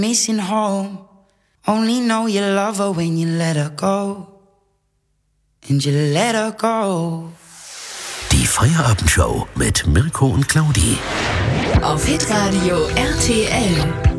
Missing home. Only know you love her when you let her go. And you let her go. Die Feierabendshow mit Mirko und Claudi. Auf Hitradio RTL.